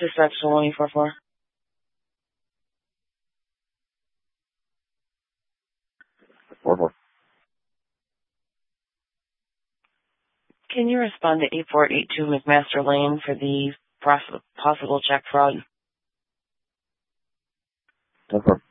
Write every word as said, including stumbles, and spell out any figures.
Dispatch to one four four. Four four. Can you respond to eight four eight two McMaster Lane for the poss- possible check fraud? Four four.